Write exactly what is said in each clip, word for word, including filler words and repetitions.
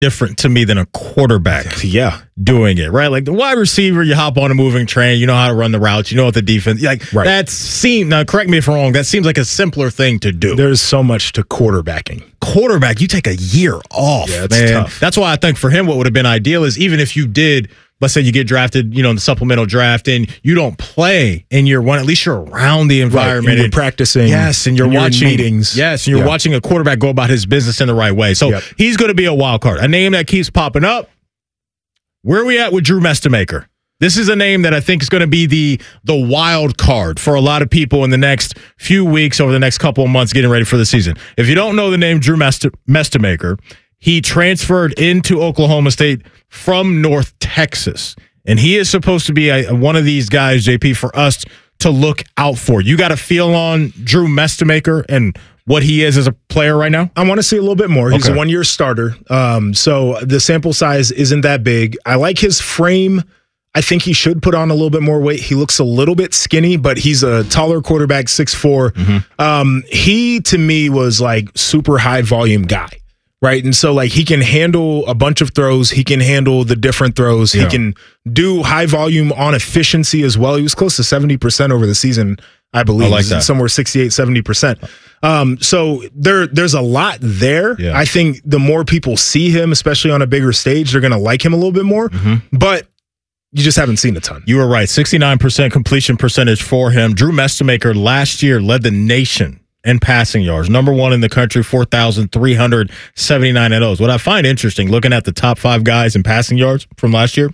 different to me than a quarterback yeah. doing it, right? Like the wide receiver, you hop on a moving train, you know how to run the routes, you know what the defense, like right. that seems, now correct me if I'm wrong, that seems like a simpler thing to do. There's so much to quarterbacking. Quarterback, you take a year off, yeah, it's man. tough. That's why I think for him what would have been ideal is even if you did, let's say you get drafted, you know, in the supplemental draft and you don't play in year one, at least you're around the environment. Right. And you're and, practicing. Yes, and you're and watching you're meetings. Yes, and you're yeah. watching a quarterback go about his business in the right way. So yep. he's going to be a wild card. A name that keeps popping up. Where are we at with Drew Mestemaker? This is a name that I think is going to be the the wild card for a lot of people in the next few weeks, over the next couple of months, getting ready for the season. If you don't know the name Drew Mest- Mestemaker, he transferred into Oklahoma State from North Texas. And he is supposed to be a, one of these guys, J P, for us to look out for. You got a feel on Drew Mestemaker and what he is as a player right now? I want to see a little bit more. He's okay. a one-year starter, um, so the sample size isn't that big. I like his frame. I think he should put on a little bit more weight. He looks a little bit skinny, but he's a taller quarterback, six foot four. Mm-hmm. Um, he, to me, was like super high-volume guy. Right. And so, like, he can handle a bunch of throws. He can handle the different throws. Yeah. He can do high volume on efficiency as well. He was close to seventy percent over the season, I believe. I like that. Somewhere sixty-eight, seventy percent. Um, so there, there's a lot there. Yeah. I think the more people see him, especially on a bigger stage, they're going to like him a little bit more. Mm-hmm. But you just haven't seen a ton. You were right. sixty-nine percent completion percentage for him. Drew Mestemaker last year led the nation in passing yards. Number one in the country, four thousand three hundred seventy-nine of those. What I find interesting, looking at the top five guys in passing yards from last year,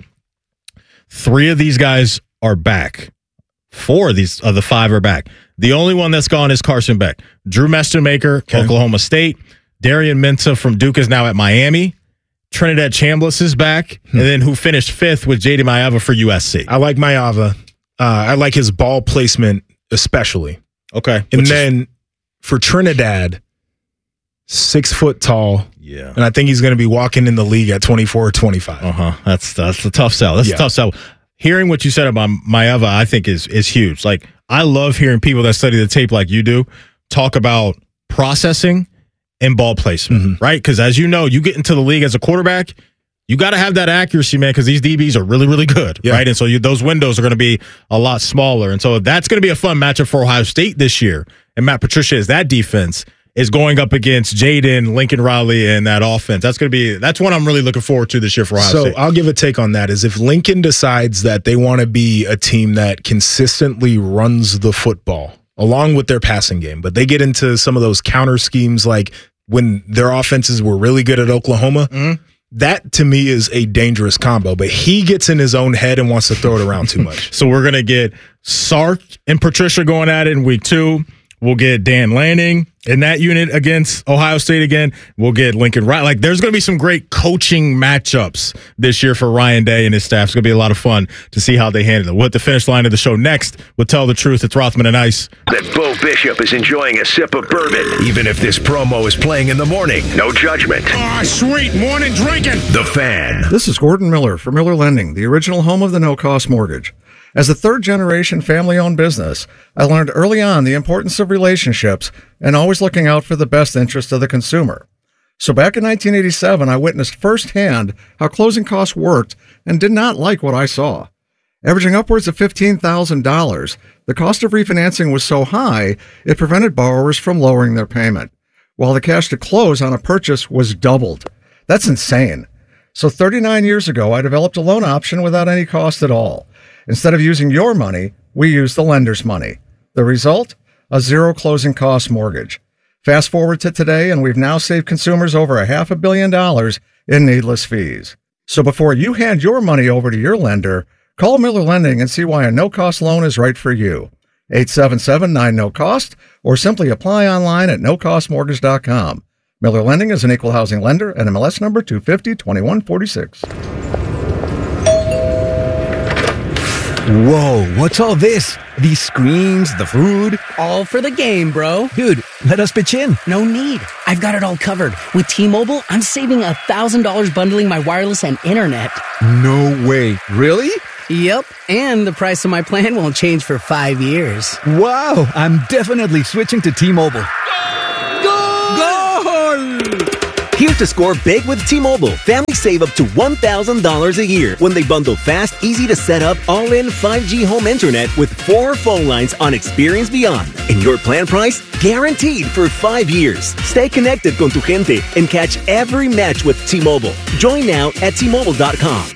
three of these guys are back. Four of these of the five are back. The only one that's gone is Carson Beck. Drew Mestemaker, okay. Oklahoma State. Darian Mensah from Duke is now at Miami. Trinidad Chambliss is back. Hmm. And then who finished fifth with J D Maiava for U S C. I like Maiava. Uh, I like his ball placement especially. Okay. And Which then is- for Trinidad, six foot tall. Yeah. And I think he's going to be walking in the league at twenty-four or twenty-five. Uh-huh. That's that's a tough sell. That's yeah. a tough sell. Hearing what you said about Maiava, I think is is huge. Like, I love hearing people that study the tape like you do talk about processing and ball placement, mm-hmm. right? Because as you know, you get into the league as a quarterback, you got to have that accuracy, man, because these D Bs are really, really good, yeah. right? And so you, those windows are going to be a lot smaller. And so that's going to be a fun matchup for Ohio State this year. And Matt Patricia is that defense is going up against Jaden, Lincoln Riley, and that offense. That's going to be that's what I'm really looking forward to this year for Ohio so State. So I'll give a take on that. Is if Lincoln decides that they want to be a team that consistently runs the football along with their passing game, but they get into some of those counter schemes like when their offenses were really good at Oklahoma, mm-hmm. that to me is a dangerous combo. But he gets in his own head and wants to throw it around too much. So we're going to get Sark and Patricia going at it in week two. We'll get Dan Lanning in that unit against Ohio State again. We'll get Lincoln Riley. Like, there's going to be some great coaching matchups this year for Ryan Day and his staff. It's going to be a lot of fun to see how they handle it. We'll hit the finish line of the show next. We'll tell the truth. It's Rothman and Ice. That Bo Bishop is enjoying a sip of bourbon, even if this promo is playing in the morning. No judgment. Ah, oh, sweet morning drinking. The Fan. This is Gordon Miller for Miller Lending, the original home of the no-cost mortgage. As a third-generation family-owned business, I learned early on the importance of relationships and always looking out for the best interest of the consumer. So back in nineteen eighty-seven, I witnessed firsthand how closing costs worked and did not like what I saw. Averaging upwards of fifteen thousand dollars, the cost of refinancing was so high, it prevented borrowers from lowering their payment, while the cash to close on a purchase was doubled. That's insane. So thirty-nine years ago, I developed a loan option without any cost at all. Instead of using your money, we use the lender's money. The result? A zero closing cost mortgage. Fast forward to today, and we've now saved consumers over a half a billion dollars in needless fees. So before you hand your money over to your lender, call Miller Lending and see why a no-cost loan is right for you. eight seven seven nine no cost, or simply apply online at no cost mortgage dot com. Miller Lending is an equal housing lender and M L S number two five zero two one four six. Whoa, what's all this? These screens, the food? All for the game, bro. Dude, let us pitch in. No need. I've got it all covered. With T-Mobile, I'm saving one thousand dollars bundling my wireless and internet. No way. Really? Yep. And the price of my plan won't change for five years. Wow, I'm definitely switching to T-Mobile. Goal! Goal! Here's to score big with T-Mobile. Families save up to one thousand dollars a year when they bundle fast, easy-to-set-up, all-in five G home internet with four phone lines on Experience Beyond. And your plan price? Guaranteed for five years. Stay connected con tu gente and catch every match with T-Mobile. Join now at T Mobile dot com.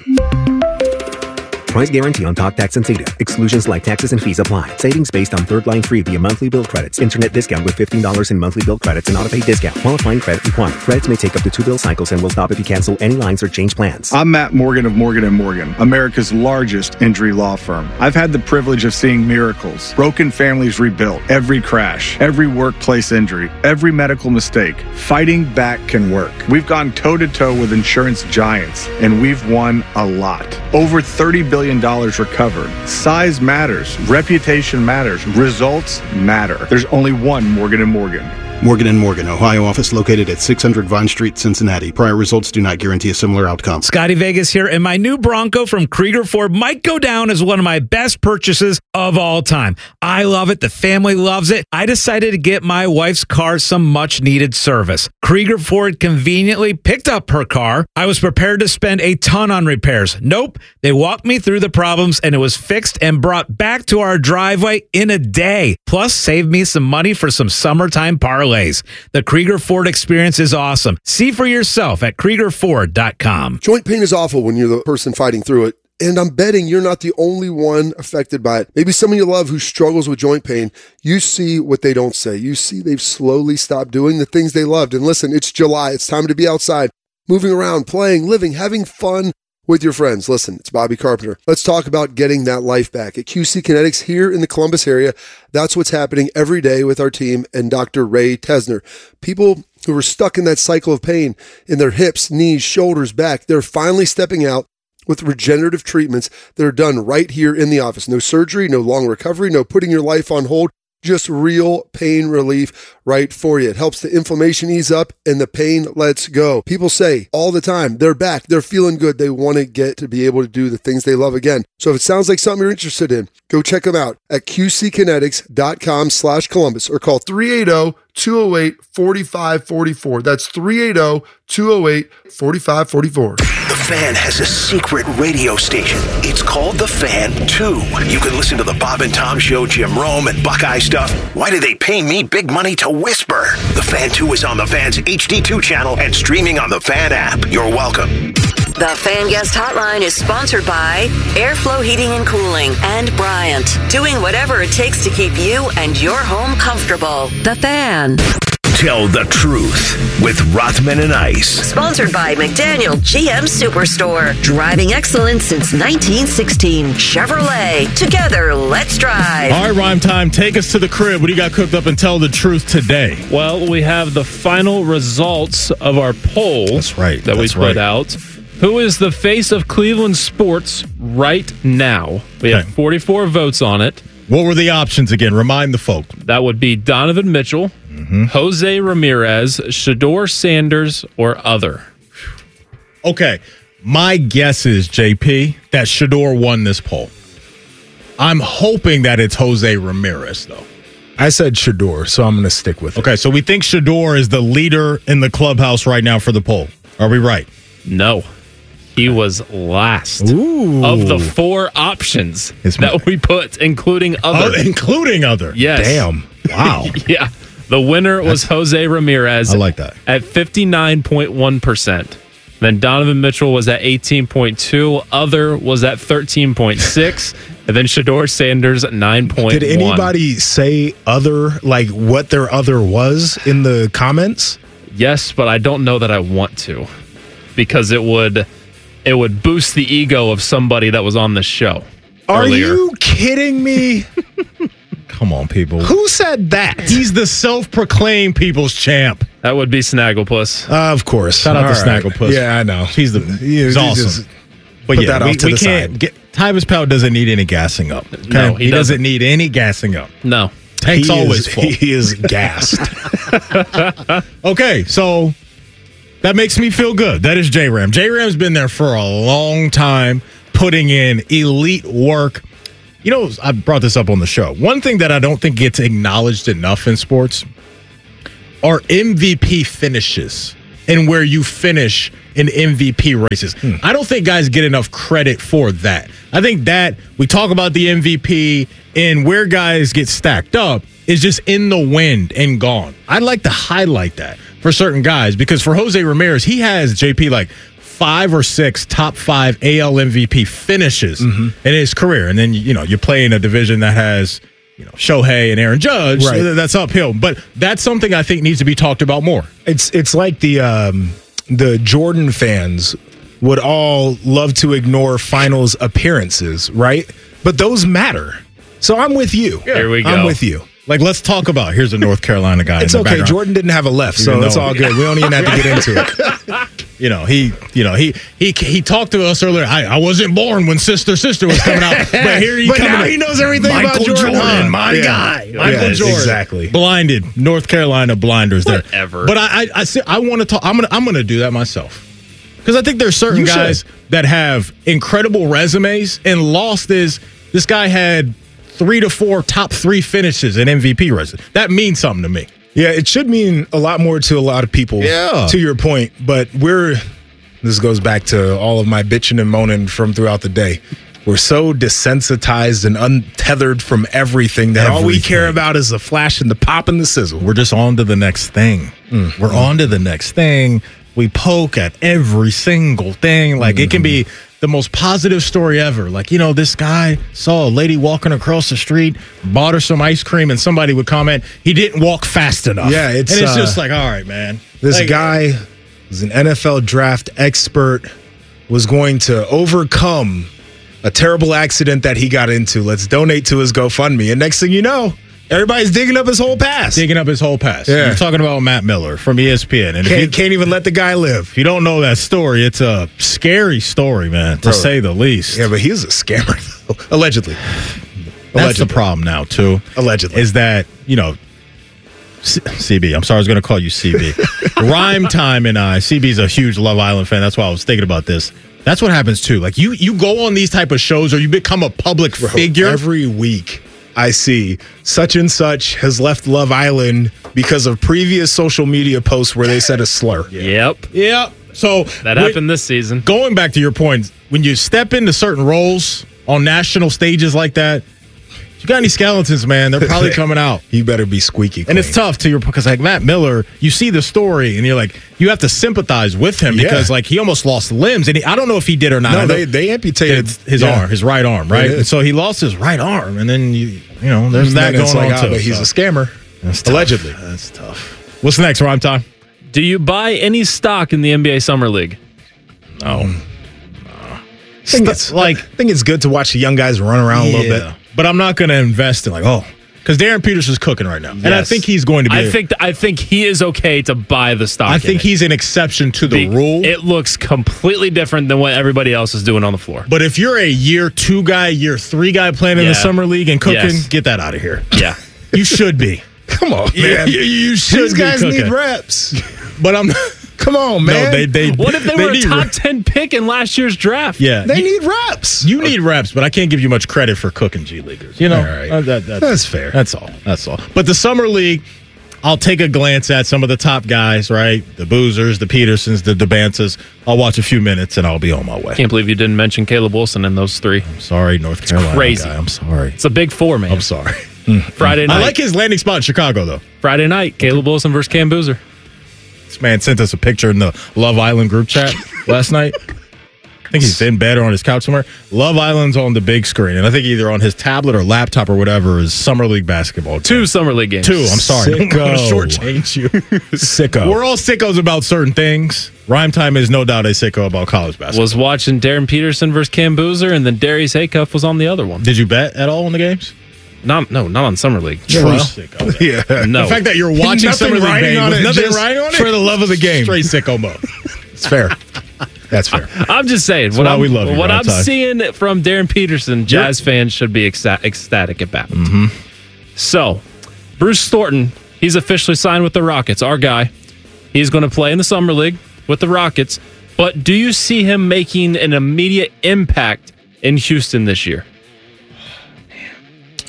Price guarantee on talk, text, and data. Exclusions like taxes and fees apply. Savings based on third line free via monthly bill credits. Internet discount with fifteen dollars in monthly bill credits and auto-pay discount. Qualifying credit required. Credits may take up to two bill cycles and will stop if you cancel any lines or change plans. I'm Matt Morgan of Morgan and Morgan, America's largest injury law firm. I've had the privilege of seeing miracles. Broken families rebuilt. Every crash, every workplace injury, every medical mistake. Fighting back can work. We've gone toe-to-toe with insurance giants, and we've won a lot. Over thirty billion dollars recovered. Size matters. Reputation matters. Results matter. There's only one Morgan and Morgan. Morgan and Morgan, Ohio office located at six hundred Vine Street, Cincinnati. Prior results do not guarantee a similar outcome. Scotty Vegas here, and my new Bronco from Krieger Ford might go down as one of my best purchases of all time. I love it. The family loves it. I decided to get my wife's car some much needed service. Krieger Ford conveniently picked up her car. I was prepared to spend a ton on repairs. Nope. They walked me through the problems and it was fixed and brought back to our driveway in a day. Plus, saved me some money for some summertime parlays. The Krieger Ford experience is awesome. See for yourself at Krieger Ford dot com. Joint pain is awful when you're the person fighting through it. And I'm betting you're not the only one affected by it. Maybe someone you love who struggles with joint pain, you see what they don't say. You see they've slowly stopped doing the things they loved. And listen, it's July. It's time to be outside, moving around, playing, living, having fun with your friends. Listen, it's Bobby Carpenter. Let's talk about getting that life back. At Q C Kinetics here in the Columbus area, that's what's happening every day with our team and Doctor Ray Tesner. People who were stuck in that cycle of pain in their hips, knees, shoulders, back, they're finally stepping out with regenerative treatments that are done right here in the office. No surgery, no long recovery, no putting your life on hold, just real pain relief right for you. It helps the inflammation ease up and the pain lets go. People say all the time, they're back, they're feeling good, they want to get to be able to do the things they love again. So if it sounds like something you're interested in, go check them out at Q C kinetics dot com slash Columbus or call three eight zero, two zero eight, four five four four. That's three eight zero, two zero eight, four five four four. The Fan has a secret radio station. It's called The Fan two. You can listen to the Bob and Tom Show, Jim Rome, and Buckeye stuff. Why do they pay me big money to whisper? The Fan two is on the Fan's H D two channel and streaming on the Fan app. You're welcome. The Fan Guest Hotline is sponsored by Airflow Heating and Cooling and Bryant, doing whatever it takes to keep you and your home comfortable. The Fan. Tell the Truth with Rothman and Ice. Sponsored by McDaniel G M Superstore. Driving excellence since nineteen sixteen. Chevrolet. Together, let's drive. All right, Rhyme Time. Take us to the crib. What do you got cooked up and Tell the Truth today? Well, we have the final results of our poll. That's right. That That's we put right. out. Who is the face of Cleveland sports right now? We Okay. have forty-four votes on it. What were the options again? Remind the folk. That would be Donovan Mitchell, Mm-hmm. Jose Ramirez, Shador Sanders, or other. Okay. My guess is, J P, that Shador won this poll. I'm hoping that it's Jose Ramirez, though. I said Shador, so I'm going to stick with it. Okay, so we think Shador is the leader in the clubhouse right now for the poll. Are we right? No. He was last Ooh. of the four options It's that my- we put, including other. Oh, including other. Yes. Damn. Wow. Yeah. The winner was Jose Ramirez. I like that. At fifty-nine point one percent. Then Donovan Mitchell was at eighteen point two. Other was at thirteen point six. And then Shador Sanders at nine point one. Did anybody say other, like what their other was in the comments? Yes, but I don't know that I want to. Because it would it would boost the ego of somebody that was on the show Are earlier. you kidding me? Come on, people. Who said that? He's the self-proclaimed people's champ. That would be Snagglepuss. Uh, of course. Shout out All to right. Snagglepuss. Yeah, I know. He's the He- he's he awesome. just But put yeah, that we, off to we the can't side. get Tyvus Powell doesn't need any gassing up. Okay? No, he he doesn't doesn't. need any gassing up. No. Tank's He always is, full. He is gassed. Okay, so that makes me feel good. That is J-Ram. J-Ram's been there for a long time, putting in elite work. You know, I brought this up on the show. One thing that I don't think gets acknowledged enough in sports are M V P finishes. and where you finish in M V P races. Hmm. I don't think guys get enough credit for that. I think that we talk about the M V P and where guys get stacked up is just in the wind and gone. I'd like to highlight that for certain guys because for Jose Ramirez, he has, J P, like five or six top five A L M V P finishes mm-hmm. in his career. And then, you know, you play in a division that has, you know, Shohei and Aaron Judge. Right. That's uphill. But that's something I think needs to be talked about more. It's it's like the um, the Jordan fans would all love to ignore finals appearances, right? But those matter. So I'm with you. Here we go. I'm with you. Like, let's talk about, here's a North Carolina guy. It's in the okay. background. Jordan didn't have a left, so Even it's though- all good. We don't even have to get into it. You know, he, you know, he, he, he talked to us earlier. I, I wasn't born when Sister Sister was coming out, but here he But coming now in. he knows everything Michael about Jordan. Jordan, Huh? my Yeah. guy, Michael Yes, Jordan, exactly. blinded North Carolina blinders there. Whatever. But I, I, I, see, I want to talk. I'm gonna, I'm gonna do that myself because I think there's certain You should. guys that have incredible resumes and lost is this guy had three to four top three finishes in M V P races. That means something to me. Yeah, it should mean a lot more to a lot of people. Yeah. To your point, but we're. This goes back to all of my bitching and moaning from throughout the day. We're so desensitized and untethered from everything that all we Everything. care about is the flash and the pop and the sizzle. We're just on to the next thing. Mm. We're on to the next thing. We poke at every single thing. Like it can be the most positive story ever. Like, you know, this guy saw a lady walking across the street, bought her some ice cream, and somebody would comment, he didn't walk fast enough. Yeah, it's, and it's uh, just like, all right, man. This Like, guy was an N F L draft expert, was going to overcome a terrible accident that he got into. Let's donate to his GoFundMe. And next thing you know, everybody's digging up his whole past. digging up his whole past. Yeah. You're talking about Matt Miller from E S P N. And if Can't, you, can't even let the guy live. if you don't know that story, it's a scary story, man, to Bro. say the least. Yeah, but he's a scammer, though. Allegedly. That's Allegedly. the problem now, too. Allegedly. Is that, you know, C- CB, I'm sorry, I was going to call you C B. Rhyme Time and I, C B's a huge Love Island fan. That's why I was thinking about this. That's what happens, too. Like, you you go on these type of shows or you become a public Bro, figure. Every week I see such and such has left Love Island because of previous social media posts where they said a slur. Yep. yeah. So That when- happened this season. Going back to your point, when you step into certain roles on national stages like that, you got any skeletons, man, they're probably coming out. You better be squeaky clean. And it's tough to your because like Matt Miller, you see the story and you're like, you have to sympathize with him Yeah. because like he almost lost limbs and he, I don't know if he did or not. I No, know they, they amputated his, his yeah. arm, his right arm, right? did. And so he lost his right arm, and then you you know there's And that then it's going like, on oh, too. but he's so. a scammer. That's tough. Allegedly. That's tough. What's next, Rhyme Time? Do you buy any stock in the N B A Summer League? No. I think, it's, like I think it's good to watch the young guys run around a little bit. But I'm not going to invest in like, oh, because Darren Peterson's cooking right now. And I Yes. think he's going to be. I think I think he is okay to buy the stock. I in think it. he's an exception to the Be- rule. It looks completely different than what everybody else is doing on the floor. But if you're a year two guy, year three guy playing in the Yeah. summer league and cooking, Yes. get that out of here. Yeah. You should be. Come on, You- man. You, you should These be guys cooking. need reps. But I'm Come on, man. No, they they What if they, were a need top re- ten pick in last year's draft? Yeah, They you, need reps. you need reps, but I can't give you much credit for cooking G leaguers. You know, All right. Uh, that- that's, That's fair. That's all. That's all. But the summer league, I'll take a glance at some of the top guys. Right, the Boozers, the Petersons, the DeBances. I'll watch a few minutes and I'll be on my way. Can't believe you didn't mention Caleb Wilson in those three. I'm sorry, North Carolina. crazy. Guy. I'm sorry. It's a big four, man. I'm sorry. Friday night. I like his landing spot in Chicago though. Friday night. Caleb Wilson versus Cam Boozer. This man sent us a picture in the Love Island group chat last night. I think he's in bed or on his couch somewhere. Love Island's on the big screen, and I think either on his tablet or laptop or whatever is Summer League basketball. Game. Two Summer League games. Two, I'm sorry. I'm going to Sicko. shortchange you. Sicko. We're all sickos about certain things. Rhyme Time is no doubt a sicko about college basketball. Was watching Darren Peterson versus Cam Boozer, and then Darius Acuff was on the other one. Did you bet at all on the games? Not, no, not on Summer League. True well, sicko. Yeah. No. The fact that you're watching Nothing Summer League riding game on with it, nothing just riding on it for the love of the game. Straight sicko mode. It's fair. That's fair. I'm just saying. That's What why I'm, we love you, what Rhyme I'm Time. seeing from Darren Peterson, Jazz fans should be ecsta- ecstatic about it. Mm-hmm. So, Bruce Thornton, he's officially signed with the Rockets, our guy. He's going to play in the Summer League with the Rockets. But do you see him making an immediate impact in Houston this year?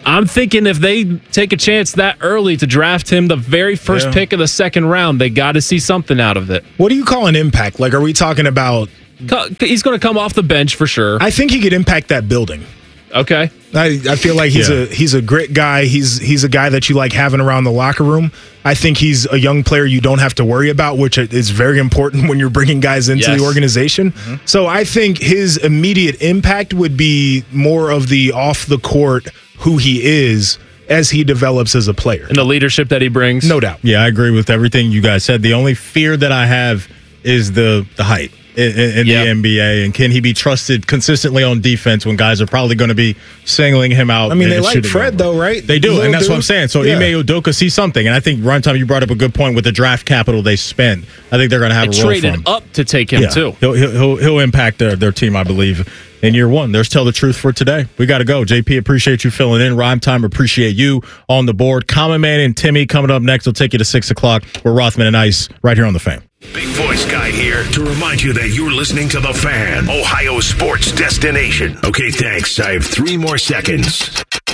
I'm thinking if they take a chance that early to draft him the very first Yeah. pick of the second round, they got to see something out of it. What do you call an impact? Like, are we talking about? He's going to come off the bench for sure. I think he could impact that building. Okay. I, I feel like he's Yeah. a he's a great guy. He's he's a guy that you like having around the locker room. I think he's a young player you don't have to worry about, which is very important when you're bringing guys into Yes. the organization. Mm-hmm. So I think his immediate impact would be more of the off the court who he is as he develops as a player. And the leadership that he brings. No doubt. Yeah, I agree with everything you guys said. The only fear that I have is the the height in, in Yep. the N B A, and can he be trusted consistently on defense when guys are probably going to be singling him out? I mean, and they like shooting Fred him? though, right? They do, Little and that's what I'm dude. saying. So Yeah. Ime Udoka sees something, and I think Ryan, Tom, you brought up a good point with the draft capital they spent. I think they're going to have They a role traded for him. up to take him Yeah. too. He'll, he'll he'll he'll impact their their team, I believe, in year one. There's Tell the Truth for today. We got to go. J P, appreciate you filling in. Rhyme Time, appreciate you on the board. Common Man and Timmy coming up next. We'll take you to six o'clock. We're Rothman and Ice right here on the Fan. Big Voice Guy here to remind you that you're listening to The Fan, Ohio's sports destination. Okay, thanks. I have three more seconds.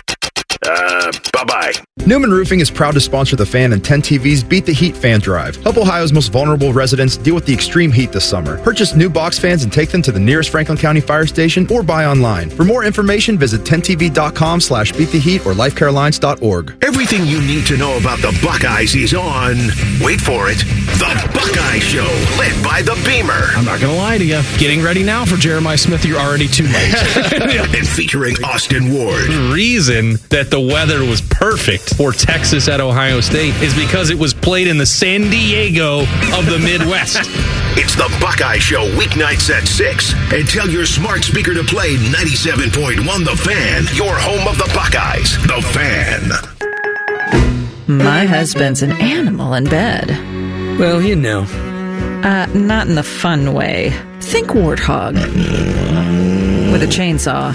Uh, bye-bye. Newman Roofing is proud to sponsor the Fan and ten T V's Beat the Heat fan drive. Help Ohio's most vulnerable residents deal with the extreme heat this summer. Purchase new box fans and take them to the nearest Franklin County fire station or buy online. For more information, visit ten T V dot com slash beat the heat or life care alliance dot org. Everything you need to know about the Buckeyes is on, wait for it, The Buckeye Show, led by the Beamer. I'm not going to lie to you. Getting ready now for Jeremiah Smith, you're already too late. And featuring Austin Ward. The reason that the weather was perfect for Texas at Ohio State is because it was played in the San Diego of the Midwest. It's the Buckeye Show, weeknights at six. And tell your smart speaker to play ninety-seven point one The Fan, your home of the Buckeyes. The Fan. My husband's an animal in bed. Well, you know. Uh, not in the fun way. Think warthog. With a chainsaw.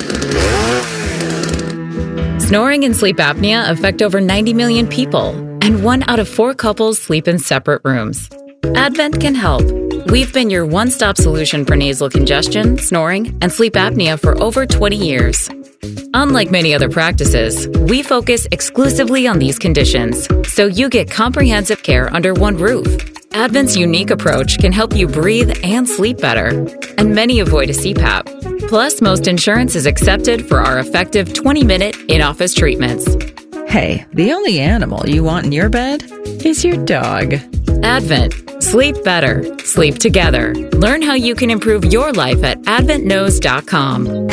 Snoring and sleep apnea affect over ninety million people, and one out of four couples sleep in separate rooms. Advent can help. We've been your one-stop solution for nasal congestion, snoring, and sleep apnea for over twenty years. Unlike many other practices, we focus exclusively on these conditions, so you get comprehensive care under one roof. Advent's unique approach can help you breathe and sleep better, and many avoid a C PAP. Plus, most insurance is accepted for our effective twenty-minute in-office treatments. Hey, the only animal you want in your bed is your dog. Advent. Sleep better. Sleep together. Learn how you can improve your life at advent knows dot com.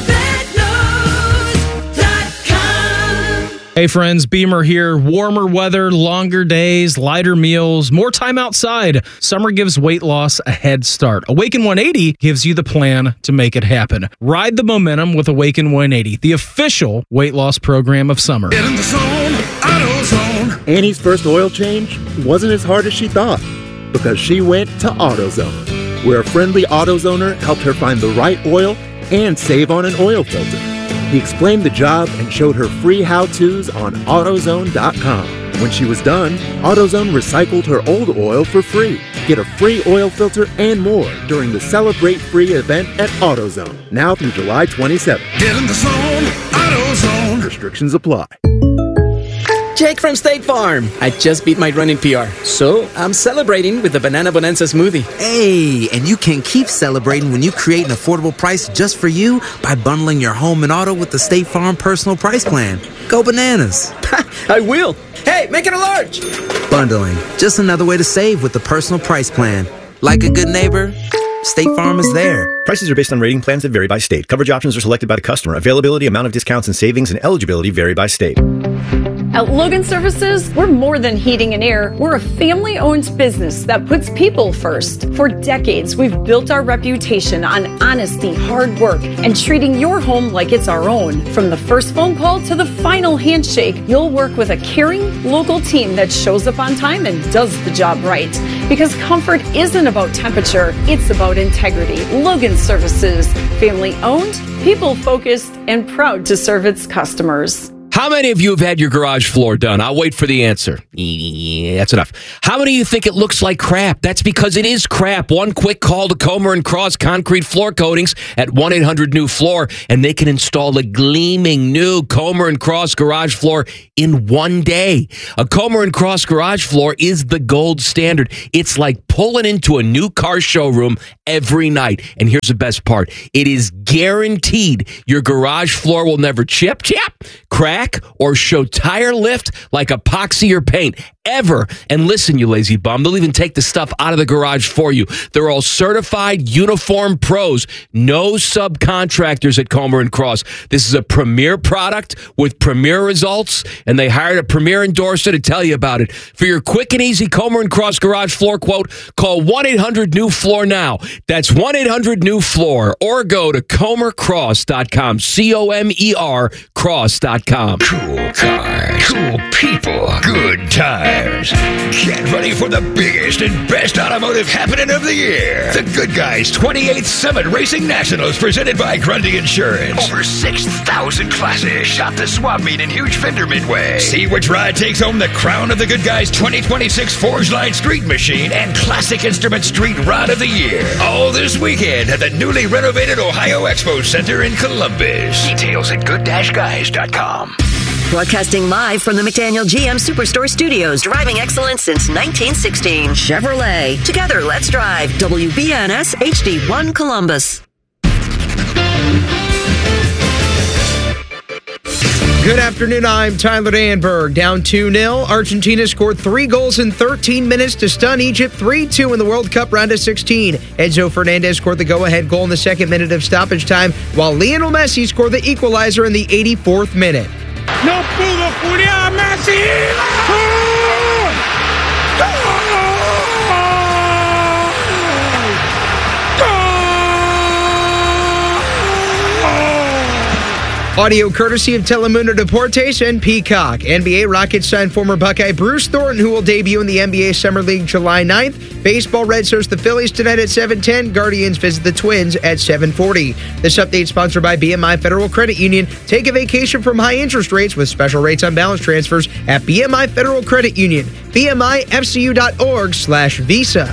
Hey friends, Beamer here. Warmer weather, longer days, lighter meals, more time outside. Summer gives weight loss a head start. Awaken one eighty gives you the plan to make it happen. Ride the momentum with Awaken one eighty, the official weight loss program of summer. Get in the zone, AutoZone. Annie's first oil change wasn't as hard as she thought because she went to AutoZone, where a friendly AutoZoner helped her find the right oil and save on an oil filter. He explained the job and showed her free how-tos on AutoZone dot com. When she was done, AutoZone recycled her old oil for free. Get a free oil filter and more during the Celebrate Free event at AutoZone, now through July twenty-seventh. Get in the zone, AutoZone. Restrictions apply. Jake from State Farm. I just beat my running P R, so I'm celebrating with the Banana Bonanza smoothie. Hey, and you can keep celebrating when you create an affordable price just for you by bundling your home and auto with the State Farm Personal Price Plan. Go bananas. I will. Hey, make it a large. Bundling, just another way to save with the Personal Price Plan. Like a good neighbor, State Farm is there. Prices are based on rating plans that vary by state. Coverage options are selected by the customer. Availability, amount of discounts and savings, and eligibility vary by state. At Logan Services, we're more than heating and air. We're a family-owned business that puts people first. For decades, we've built our reputation on honesty, hard work, and treating your home like it's our own. From the first phone call to the final handshake, you'll work with a caring, local team that shows up on time and does the job right. Because comfort isn't about temperature, it's about integrity. Logan Services, family-owned, people-focused, and proud to serve its customers. How many of you have had your garage floor done? I'll wait for the answer. Yeah, that's enough. How many of you think it looks like crap? That's because it is crap. One quick call to Comer and Cross Concrete Floor Coatings at one eight hundred new floor, and they can install a gleaming new Comer and Cross garage floor in one day. A Comer and Cross garage floor is the gold standard. It's like pulling into a new car showroom every night. And here's the best part. It is guaranteed your garage floor will never chip, chip, crack, or show tire lift like epoxy or paint ever. And listen, you lazy bum, they'll even take the stuff out of the garage for you. They're all certified uniform pros, no subcontractors at Comer and Cross. This is a premier product with premier results, and they hired a premier endorser to tell you about it. For your quick and easy Comer and Cross garage floor quote, call one eight hundred new floor now. That's one eight hundred new floor, or go to comer cross dot com, C O M E R cross dot com. Cool cars, cool people, good tires. Get ready for the biggest and best automotive happening of the year. The Good Guys twenty-eighth Summit Racing Nationals presented by Grundy Insurance. Over six thousand classes shot the swap meet in Huge Fender Midway. See which ride takes home the crown of the Good Guys twenty twenty-six Forge Line Street Machine and Classic Instrument Street Rod of the Year. All this weekend at the newly renovated Ohio Expo Center in Columbus. Details at good dash guys dot com. Broadcasting live from the McDaniel G M Superstore Studios, driving excellence since nineteen sixteen. Chevrolet. Together, let's drive. W B N S H D one Columbus. Good afternoon, I'm Tyler Danberg. Down two nil. Argentina scored three goals in thirteen minutes to stun Egypt three two in the World Cup round of sixteen. Enzo Fernandez scored the go-ahead goal in the second minute of stoppage time, while Lionel Messi scored the equalizer in the eighty-fourth minute. No pudo Julián Messi. Audio courtesy of Telemundo Deportes and Peacock. N B A Rockets signed former Buckeye Bruce Thornton, who will debut in the N B A Summer League July ninth. Baseball Reds host the Phillies tonight at seven ten. Guardians visit the Twins at seven forty. This update sponsored by B M I Federal Credit Union. Take a vacation from high interest rates with special rates on balance transfers at B M I Federal Credit Union. B M I F C U dot org slash Visa.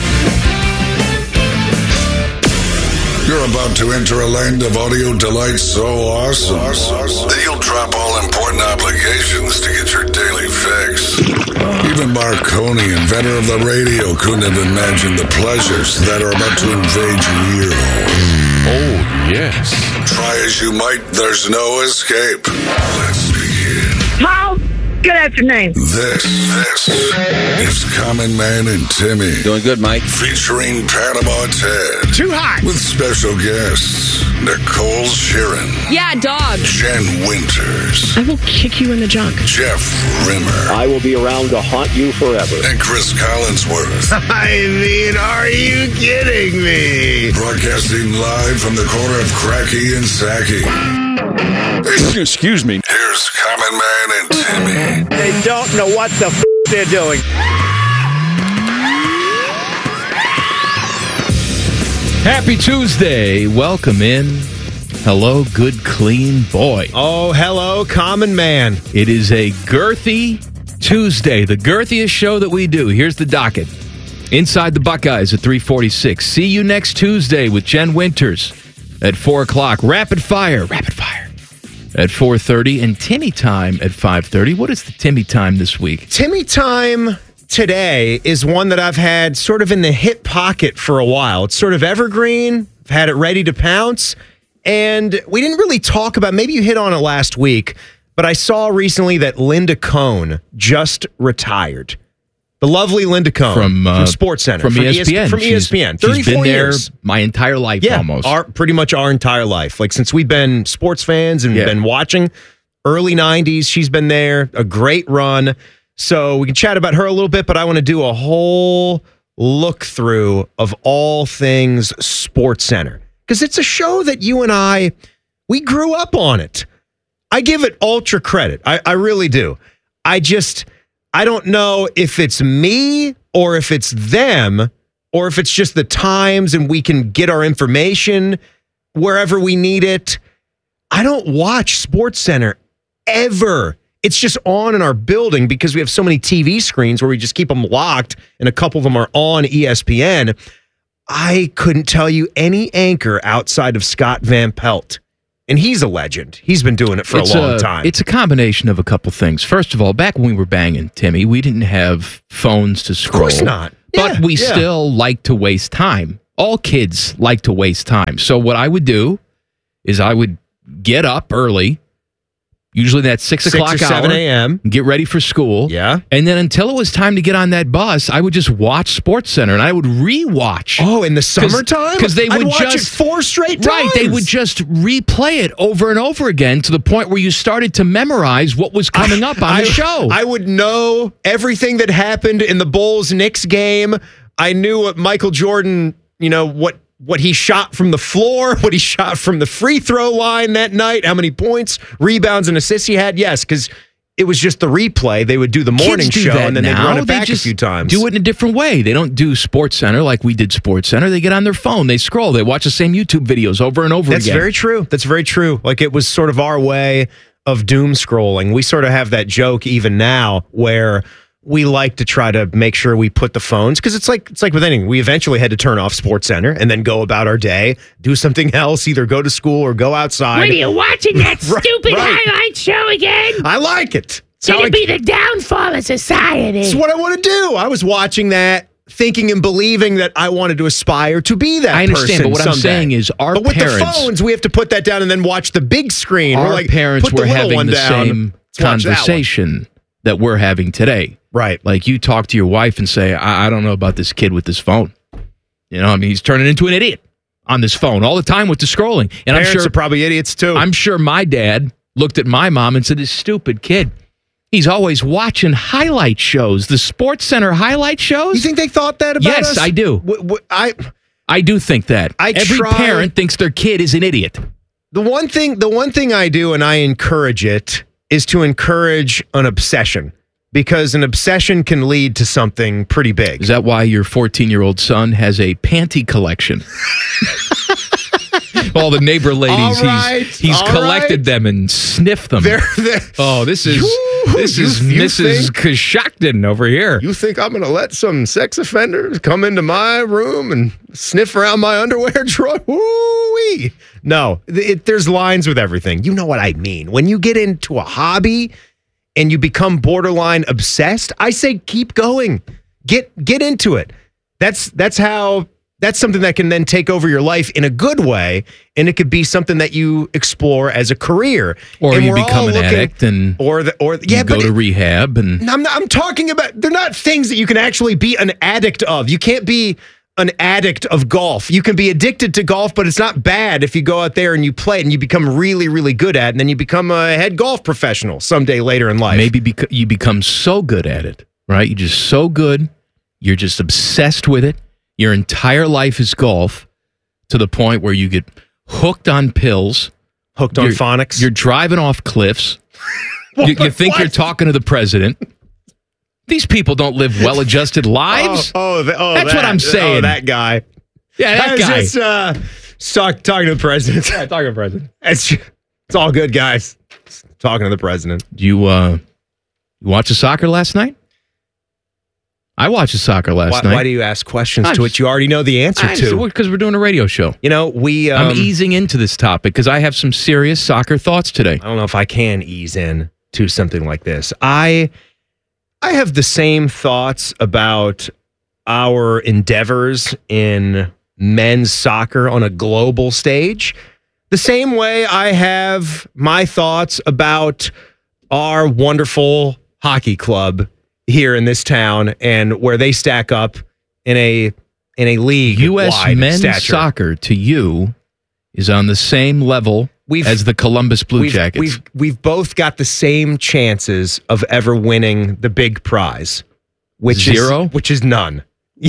You're about to enter a land of audio delight so awesome that you'll drop all important obligations to get your daily fix. Even Marconi, inventor of the radio, couldn't have imagined the pleasures that are about to invade your ear hole. Oh, yes. Try as you might, there's no escape. Let's begin. How? Good afternoon. This, this is Common Man and Timmy. Doing good, Mike. Featuring Panama Ted. Too hot. With special guests, Nicole Sheeran. Yeah, dog. Jen Winters. I will kick you in the junk. Jeff Rimmer. I will be around to haunt you forever. And Chris Collinsworth. I mean, are you kidding me? Broadcasting live from the corner of Cracky and Sacky. Excuse me. Here's Common Man and Timmy. They don't know what the f*** they're doing. Happy Tuesday. Welcome in. Hello, good, clean boy. Oh, hello, common man. It is a girthy Tuesday, the girthiest show that we do. Here's the docket. Inside the Buckeyes at three forty-six. See you next Tuesday with Jen Winters at four o'clock. Rapid fire, rapid fire at four thirty, and Timmy time at five thirty. What is the Timmy time this week? Timmy time today is one that I've had sort of in the hip pocket for a while. It's sort of evergreen. I've had it ready to pounce. And we didn't really talk about, maybe you hit on it last week, but I saw recently that Linda Cohn just retired. The lovely Linda Cohn from, uh, from SportsCenter. From, from E S P N. From E S P N. She's, she's been there years. my entire life yeah, almost. Our, pretty much our entire life. Like since we've been sports fans and yeah. been watching, early nineties, she's been there. A great run. So we can chat about her a little bit, but I want to do a whole look through of all things SportsCenter. Because it's a show that you and I, we grew up on it. I give it ultra credit. I, I really do. I just... I don't know if it's me or if it's them or if it's just the times and we can get our information wherever we need it. I don't watch SportsCenter ever. It's just on in our building because we have so many T V screens where we just keep them locked and a couple of them are on E S P N. I couldn't tell you any anchor outside of Scott Van Pelt. And he's a legend. He's been doing it for it's a long a, time. It's a combination of a couple things. First of all, back when we were banging, Timmy, we didn't have phones to scroll. Of course not. But Yeah, we yeah. still like to waste time. All kids like to waste time. So what I would do is I would get up early, usually that six, Six o'clock or seven hour, a.m. get ready for school. Yeah. And then until it was time to get on that bus, I would just watch SportsCenter and I would re-watch. Oh, in the summertime? Because they I'd would watch just it four straight Right, they times. would just replay it over and over again to the point where you started to memorize what was coming up on I, the show. I would know everything that happened in the Bulls-Knicks game. I knew what Michael Jordan, you know, what what he shot from the floor, what he shot from the free throw line that night, how many points, rebounds, and assists he had. Yes, because it was just the replay. They would do the morning Kids do show that and then now. they'd run it They back a just few times. Do it in a different way. They don't do SportsCenter like we did SportsCenter. They get on their phone, they scroll, they watch the same YouTube videos over and over That's again. very true. That's very true. Like it was sort of our way of doom scrolling. We sort of have that joke even now where we like to try to make sure we put the phones because it's like it's like with anything. We eventually had to turn off SportsCenter and then go about our day, do something else, either go to school or go outside. What are you watching that Right, stupid right. highlight show again? I like it. It's It's how gonna I- be the downfall of society. It's what I want to do. I was watching that, thinking and believing that I wanted to aspire to be that I understand, person but what I'm someday. saying is our but with parents- the phones, we have to put that down and then watch the big screen. Our we're like, parents put the were little having one the down. same Let's watch that one. conversation that we're having today. Right. Like you talk to your wife and say, I, I don't know about this kid with this phone. You know, I mean, he's turning into an idiot on this phone all the time with the scrolling. And Parents I'm sure are probably idiots too. I'm sure my dad looked at my mom and said, this stupid kid. He's always watching highlight shows, the SportsCenter highlight shows. You think they thought that about yes, us? I do. W- w- I I do think that. I Every try- parent thinks their kid is an idiot. The one thing, the one thing I do, and I encourage it, is to encourage an obsession because an obsession can lead to something pretty big. Is that why your fourteen-year-old son has a panty collection? All the neighbor ladies, All right, he's he's all collected right. them and sniffed them. They're, they're, oh, this is You- this you- is you Missus think- Kashakton over here. You think I'm going to let some sex offenders come into my room and sniff around my underwear drawer? Woo-wee. No, it, there's lines with everything. You know what I mean. When you get into a hobby and you become borderline obsessed, I say keep going. Get get into it. That's that's how that's something that can then take over your life in a good way, and it could be something that you explore as a career. Or And you we're all become an looking- addict and or the or yeah, you go but to it- rehab and I'm not, I'm talking about, they're not things that you can actually be an addict of. You can't be an addict of golf. You can be addicted to golf, but it's not bad if you go out there and you play it and you become really, really good at it, and then you become a head golf professional someday later in life. maybe beca- you become so good at it, right? You're just so good. You're just obsessed with it. Your entire life is golf to the point where you get hooked on pills. Hooked on You're- phonics. You're driving off cliffs. you, you think you're talking to the president. These people don't live well-adjusted lives. Oh, oh, the, oh That's that, what I'm saying. Oh, that guy. Yeah, that I was guy. Just, uh, talk, talking to the president. Yeah, talking to the president. It's, it's all good, guys. Talking to the president. You uh, you watch the soccer last night? I watched the soccer last Why, night. why do you ask questions I to just- which you already know the answer I- to? Because we're doing a radio show. You know, we. Um, I'm easing into this topic because I have some serious soccer thoughts today. I don't know if I can ease in to something like this. I I have the same thoughts about our endeavors in men's soccer on a global stage. The same way I have my thoughts about our wonderful hockey club here in this town and where they stack up in a in a league. U S men's soccer to you is on the same level We've- as the Columbus Blue we've, Jackets. We've we've both got the same chances of ever winning the big prize, which Zero? is, which is none.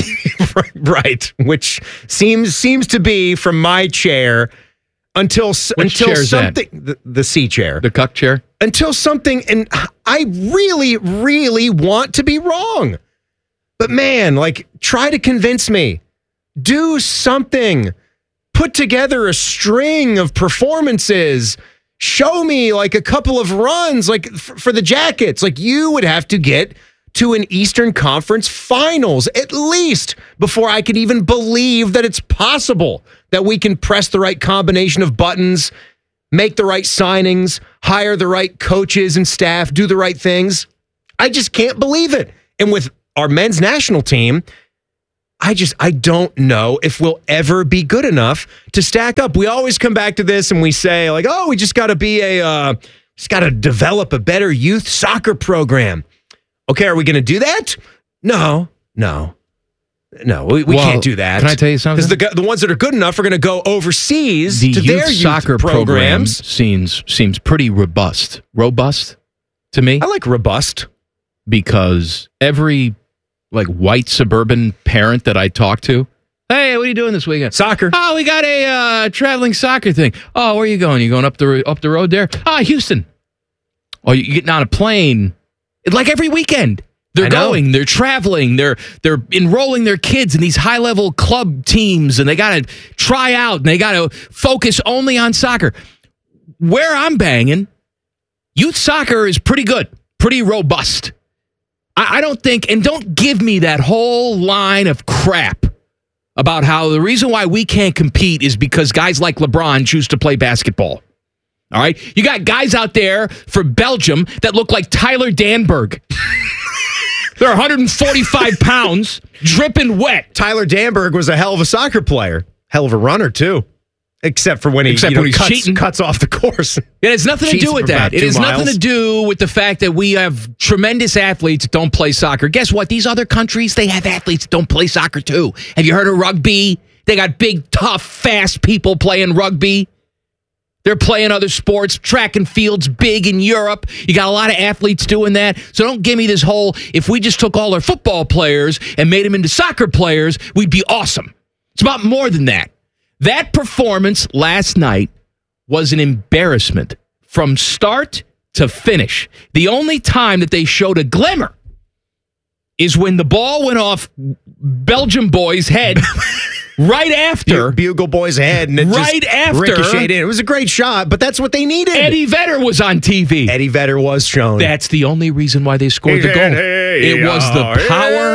Right, which seems seems to be from my chair until s- Which until chair is that? something the, the C chair, the cuck chair. until something, and I really really want to be wrong, but man, like try to convince me, do something. Put together a string of performances. show me like a couple of runs, like f- for the Jackets. Like you would have to get to an Eastern Conference Finals at least before I could even believe that it's possible that we can press the right combination of buttons, make the right signings, hire the right coaches and staff, do the right things. I just can't believe it. And with our men's national team, I just, I don't know if we'll ever be good enough to stack up. We always come back to this and we say like, oh, we just got to be a, uh, just got to develop a better youth soccer program. Okay, are we going to do that? No, no, no, we, we Well, can't do that. can I tell you something? Because the, the ones that are good enough are going to go overseas The to youth their youth soccer program programs. seems seems pretty robust. Robust to me. I like robust. Because every like white suburban parent that I talk to, hey, what are you doing this weekend? Soccer. Oh, we got a uh, traveling soccer thing. Oh, where are you going? You going up the up the road there? Ah, Houston. Oh, you getting on a plane? Like every weekend, they're I know. going, they're traveling, they're they're enrolling their kids in these high level club teams, and they got to try out, and they got to focus only on soccer. Where I'm banging, youth soccer is pretty good, pretty robust. I, I don't think, and don't give me that whole line of crap about how the reason why we can't compete is because guys like LeBron choose to play basketball. All right? You got guys out there for Belgium that look like Tyler Danberg. They're one hundred forty-five pounds, dripping wet. Tyler Danberg was a hell of a soccer player. Hell of a runner, too. Except for when he, Except you know, when he's cuts, cheating. cuts off the course. It has nothing to Cheats do with for about that. It two has nothing miles. to do with the fact that we have tremendous athletes that don't play soccer. Guess what? These other countries, they have athletes that don't play soccer too. Have you heard of rugby? They got big, tough, fast people playing rugby. They're playing other sports. Track and field's big in Europe. You got a lot of athletes doing that. So don't give me this whole, if we just took all our football players and made them into soccer players, we'd be awesome. It's about more than that. That performance last night was an embarrassment from start to finish. The only time that they showed a glimmer is when the ball went off Belgium boy's head right after. Bugle boy's head. And it right just after. ricocheted in. It was a great shot, but that's what they needed. Eddie Vedder was on T V. Eddie Vedder was shown. That's the only reason why they scored the goal. It was the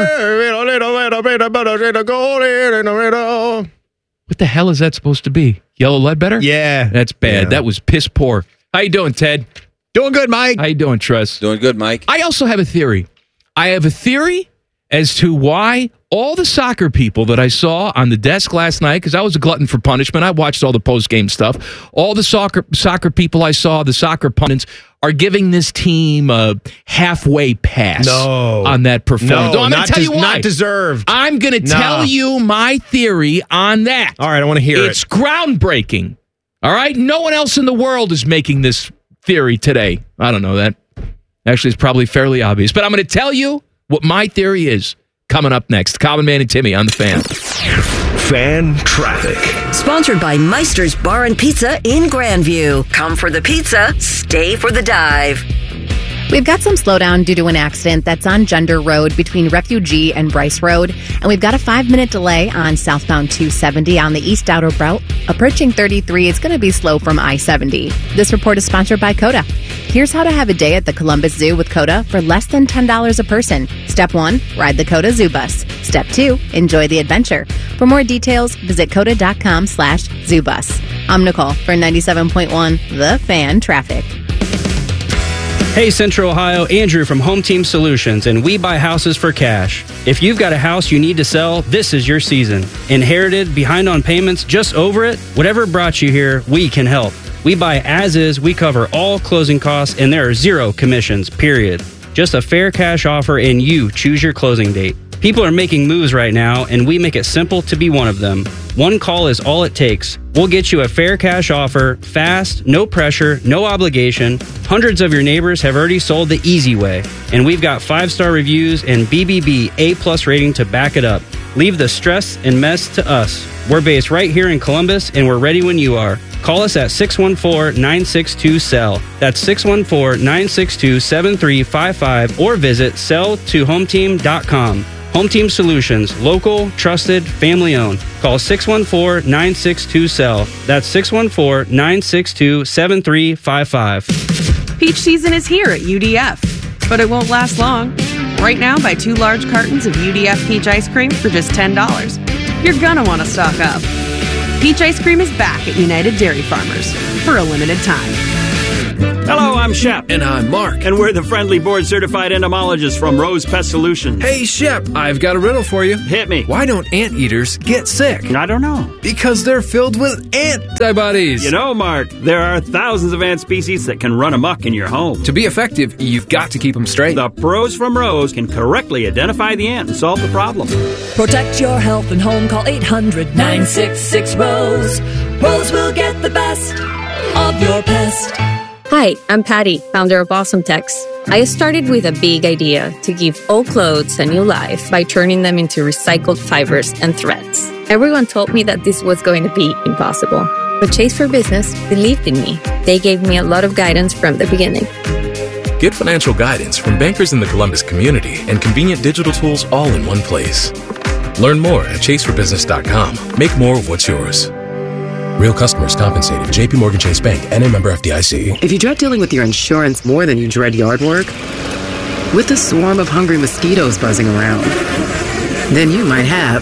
power. What the hell is that supposed to be? Yellow Ledbetter? Yeah. That's bad. Yeah. That was piss poor. How you doing, Ted? Doing good, Mike. How you doing, Tress? Doing good, Mike. I also have a theory. I have a theory as to why all the soccer people that I saw on the desk last night, because I was a glutton for punishment, I watched all the post-game stuff, all the soccer soccer people I saw, the soccer pundits, are giving this team a halfway pass No. on that performance. No, I'm going not to tell des- you why. not deserved. I'm going to No. tell you my theory on that. All right, I want to hear It's it. groundbreaking. All right? No one else in the world is making this theory today. I don't know that. Actually, it's probably fairly obvious. But I'm going to tell you what my theory is coming up next. Common Man and Timmy on the Fan. Fan traffic. Sponsored by Meister's Bar and Pizza in Grandview. Come for the pizza, stay for the dive. We've got some slowdown due to an accident that's on Gender Road between Refugee and Bryce Road. And we've got a five-minute delay on southbound two seventy on the east outer route. Approaching thirty-three, it's going to be slow from I seventy. This report is sponsored by Coda. Here's how to have a day at the Columbus Zoo with Coda for less than ten dollars a person. Step one, ride the Coda Zoo Bus. Step two, enjoy the adventure. For more details, visit coda.com slash zoo bus. I'm Nicole for ninety-seven point one The Fan Traffic. Hey Central Ohio, Andrew from Home Team Solutions, and we buy houses for cash. If you've got a house you need to sell, this is your season. Inherited, behind on payments, just over it? Whatever brought you here, we can help. We buy as is, we cover all closing costs, and there are zero commissions, period. Just a fair cash offer and you choose your closing date. People are making moves right now, and we make it simple to be one of them. One call is all it takes. We'll get you a fair cash offer, fast, no pressure, no obligation. Hundreds of your neighbors have already sold the easy way, and we've got five-star reviews and B B B A-plus rating to back it up. Leave the stress and mess to us. We're based right here in Columbus, and we're ready when you are. Call us at six one four, nine six two, S E L L. That's six one four, nine six two, seven three five five, or visit sell to home team dot com. Home Team Solutions, local, trusted, family owned. Call six one four, nine six two, S E L L. That's six one four, nine six two, seven three five five. Peach season is here at U D F, but it won't last long. Right now, buy two large cartons of U D F peach ice cream for just ten dollars. You're gonna want to stock up. Peach ice cream is back at United Dairy Farmers for a limited time. Hello, I'm Shep. And I'm Mark. And we're the friendly board-certified entomologists from Rose Pest Solutions. Hey, Shep, I've got a riddle for you. Hit me. Why don't anteaters get sick? I don't know. Because they're filled with antibodies. You know, Mark, there are thousands of ant species that can run amok in your home. To be effective, you've got to keep them straight. The pros from Rose can correctly identify the ant and solve the problem. Protect your health and home. Call eight hundred, nine six six, ROSE. Rose will get the best of your pest. Hi, I'm Patty, founder of Awesome Tex. I started with a big idea to give old clothes a new life by turning them into recycled fibers and threads. Everyone told me that this was going to be impossible, but Chase for Business believed in me. They gave me a lot of guidance from the beginning. Get financial guidance from bankers in the Columbus community and convenient digital tools all in one place. Learn more at chase for business dot com. Make more of what's yours. Real customers compensated. J P Morgan Chase Bank, N A member F D I C. If you dread dealing with your insurance more than you dread yard work, with a swarm of hungry mosquitoes buzzing around, then you might have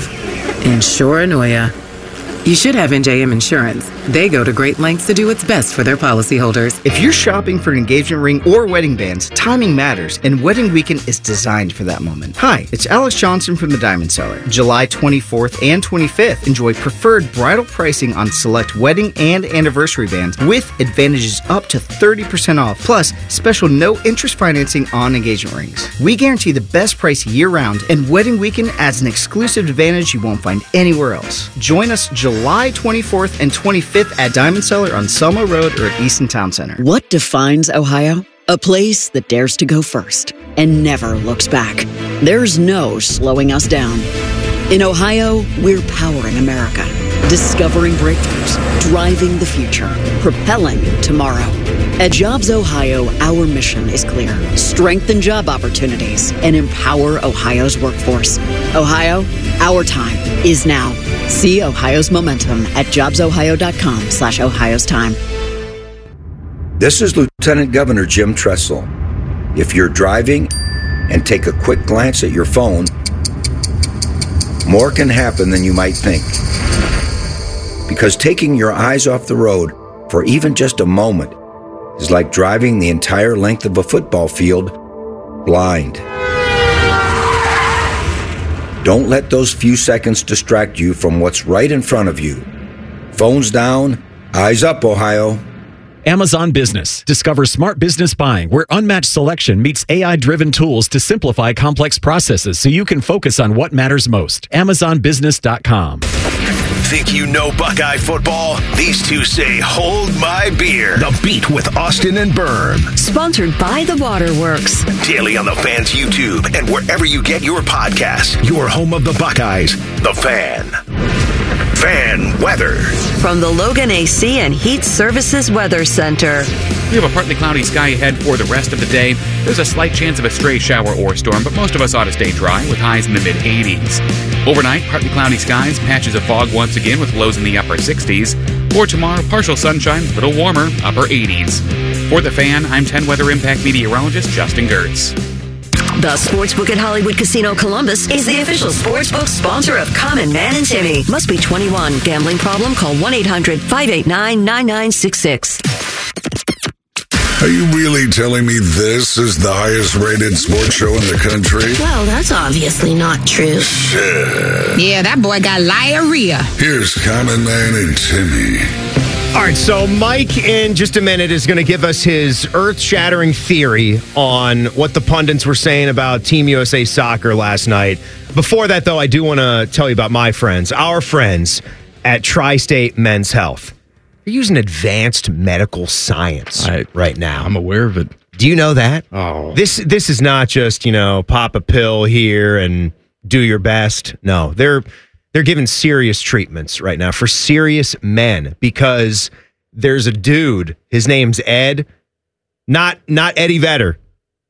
Insuranoia. You should have N J M Insurance. They go to great lengths to do what's best for their policyholders. If you're shopping for an engagement ring or wedding bands, timing matters, and Wedding Weekend is designed for that moment. Hi, it's Alex Johnson from the Diamond Seller. July twenty-fourth and twenty-fifth, enjoy preferred bridal pricing on select wedding and anniversary bands with advantages up to thirty percent off, plus special no-interest financing on engagement rings. We guarantee the best price year-round, and Wedding Weekend adds an exclusive advantage you won't find anywhere else. Join us July twenty-fourth and twenty-fifth at Diamond Seller on Selma Road or at Easton Town Center. What defines Ohio? A place that dares to go first and never looks back. There's no slowing us down. In Ohio, we're powering America, discovering breakthroughs, driving the future, propelling tomorrow. At Jobs Ohio, our mission is clear. Strengthen job opportunities and empower Ohio's workforce. Ohio, our time is now. See Ohio's momentum at jobs ohio dot com slash Ohio's time. This is Lieutenant Governor Jim Tressel. If you're driving and take a quick glance at your phone, more can happen than you might think. Because taking your eyes off the road for even just a moment is like driving the entire length of a football field blind. Don't let those few seconds distract you from what's right in front of you. Phones down, eyes up, Ohio. Amazon Business. Discover smart business buying where unmatched selection meets A I-driven tools to simplify complex processes so you can focus on what matters most. amazon business dot com. Think you know Buckeye football? These two say, hold my beer. The Beat with Austin and Berm. Sponsored by The Waterworks. Daily on the Fan's YouTube and wherever you get your podcasts. Your home of the Buckeyes, The Fan. Fan weather. From the Logan A C and Heat Services Weather Center. We have a partly cloudy sky ahead for the rest of the day. There's a slight chance of a stray shower or storm, but most of us ought to stay dry with highs in the mid eighties. Overnight, partly cloudy skies, patches of fog once again with lows in the upper sixties. For tomorrow, partial sunshine, a little warmer, upper eighties. For The Fan, I'm ten Weather Impact meteorologist Justin Gertz. The Sportsbook at Hollywood Casino Columbus is the official sportsbook sponsor of Common Man and Timmy. Must be twenty-one. Gambling problem? Call one eight hundred five eight nine nine nine six six. Are you really telling me this is the highest rated sports show in the country? Well, that's obviously not true. Shit. Yeah, that boy got diarrhea. Here's Common Man and Timmy. All right, so Mike in just a minute is going to give us his earth-shattering theory on what the pundits were saying about Team U S A Soccer last night. Before that, though, I do want to tell you about my friends, our friends at Tri-State Men's Health. They're using advanced medical science I, right now. I'm aware of it. Do you know that? Oh. This this is not just, you know, pop a pill here and do your best. No, they're they're giving serious treatments right now for serious men because there's a dude, his name's Ed, not not Eddie Vedder,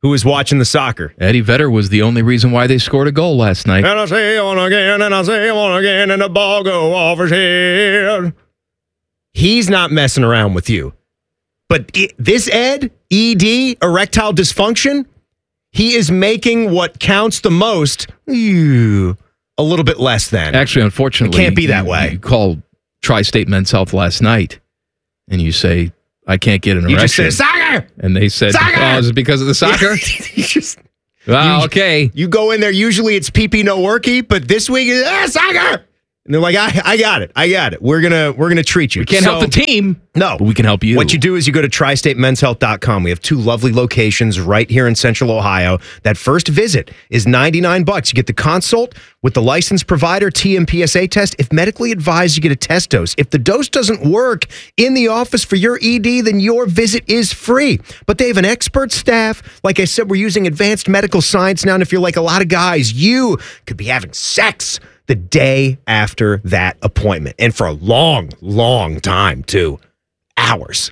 who was watching the soccer. Eddie Vedder was the only reason why they scored a goal last night. And I say on again, and I say on again, and the ball go off his head. He's not messing around with you. But it, this Ed, E D, erectile dysfunction, he is making what counts the most ew, a little bit less than. Actually, unfortunately, it can't be that you, way. You called Tri-State Men's Health last night, and you say, I can't get an You erection. just said, soccer! And they said, Soccer! oh, is it because of the soccer? you just, Wow, you, okay. You go in there, usually it's pee-pee, no worky, but this week, it's ah, soccer! And they're like, I, I got it. I got it. We're gonna we're gonna treat you. We can't So- help the team. No. But we can help you. What you do is you go to tri state men's health dot com. We have two lovely locations right here in Central Ohio. That first visit is ninety-nine bucks. You get the consult with the licensed provider, T M P S A test. If medically advised, you get a test dose. If the dose doesn't work in the office for your E D, then your visit is free. But they have an expert staff. Like I said, we're using advanced medical science now. And if you're like a lot of guys, you could be having sex the day after that appointment. And for a long, long time, too. Hours.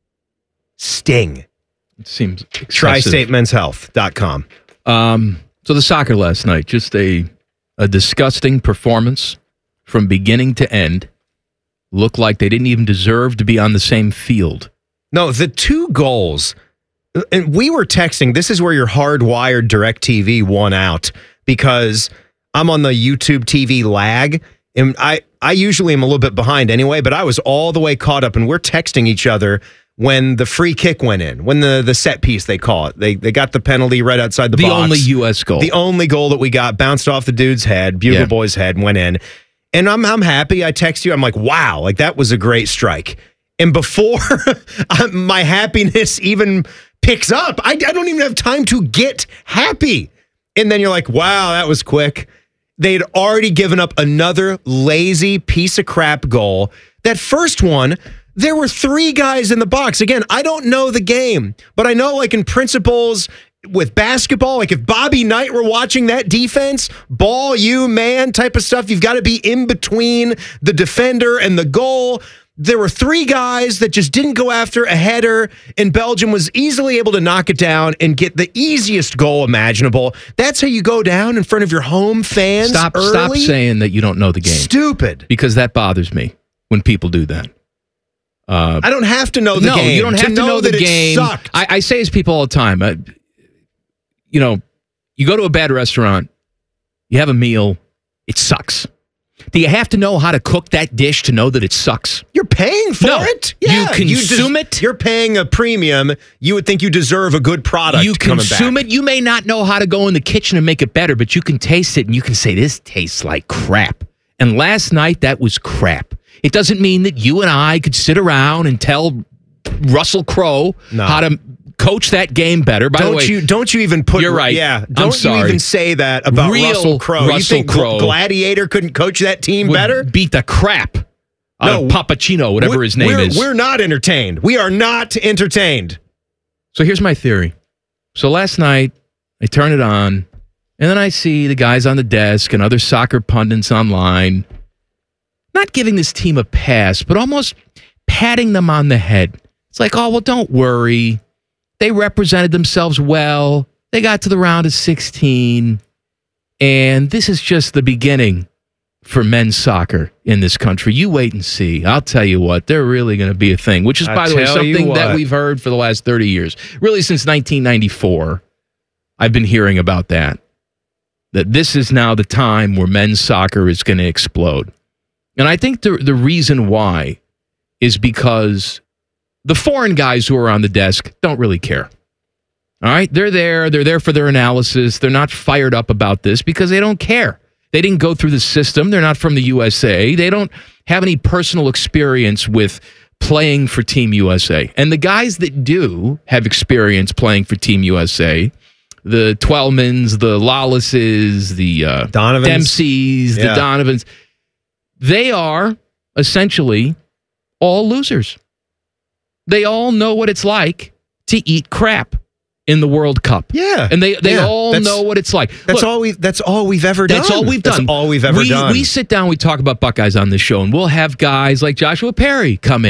Sting. It seems tri state men's health dot com. Um, so the soccer last night, just a a disgusting performance from beginning to end. Looked like they didn't even deserve to be on the same field. No, the two goals, and we were texting, this is where your hardwired DirecTV won out, because I'm on the YouTube T V lag, and I, I usually am a little bit behind anyway, but I was all the way caught up, and we're texting each other when the free kick went in, when the, the set piece, they call it. They they got the penalty right outside the, The box. only U S goal. The only goal that we got, bounced off the dude's head, Bugle Yeah. Boy's head, went in. And I'm I'm happy. I text you. I'm like, wow, like that was a great strike. And before my happiness even picks up, I, I don't even have time to get happy. And then you're like, wow, that was quick. They'd already given up another lazy piece of crap goal. That first one, there were three guys in the box. Again, I don't know the game, but I know, like, in principles with basketball, like if Bobby Knight were watching that defense, ball you, man type of stuff, you've got to be in between the defender and the goal. There were three guys that just didn't go after a header, and Belgium was easily able to knock it down and get the easiest goal imaginable. That's how you go down in front of your home fans. Stop, early? stop saying that you don't know the game. Stupid. Because that bothers me when people do that. Uh, I don't have to know the no, game. you don't have to, to know, know the that game. It sucked. I, I say this to people all the time. Uh, you know, you go to a bad restaurant, you have a meal, it sucks. Do you have to know how to cook that dish to know that it sucks? You're paying for No. it. You consume des- it. You're paying a premium. You would think you deserve a good product. You coming consume back. it. You may not know how to go in the kitchen and make it better, but you can taste it and you can say, this tastes like crap. And last night, that was crap. It doesn't mean that you and I could sit around and tell Russell Crowe No. how to coach that game better. By don't the way, you don't you even put you're right. Yeah, I'm don't you sorry. even say that about Real Russell Crowe. You Russell think Crowe Gladiator couldn't coach that team would better? beat the crap out No, of Papacino, whatever We're- his name we're, is. We're not entertained. We are not entertained. So here's my theory. So last night, I turn it on, and then I see the guys on the desk and other soccer pundits online not giving this team a pass, but almost patting them on the head. It's like, oh, well, don't worry. They represented themselves well. They got to the round of sixteen. And this is just the beginning for men's soccer in this country. You wait and see. I'll tell you what, they're really going to be a thing, which is, I by the way, tell you something that what. we've heard for the last thirty years. Really, since nineteen ninety-four, I've been hearing about that. That this is now the time where men's soccer is going to explode. And I think the the reason why is because the foreign guys who are on the desk don't really care. All right? They're there. They're there for their analysis. They're not fired up about this because they don't care. They didn't go through the system. They're not from the U S A. They don't have any personal experience with playing for Team U S A. And the guys that do have experience playing for Team U S A, the Twellmans, the Lawlesses, the uh, Donovans. Dempseys, Yeah. the Donovans, they are essentially all losers. They all know what it's like to eat crap in the World Cup. Yeah. And they, they Yeah. all That's- know what it's like. That's Look, all we that's all we've ever done. that's all we've done. That's all we've ever we, done. We sit down, we talk about Buckeyes on this show, and we'll have guys like Joshua Perry come in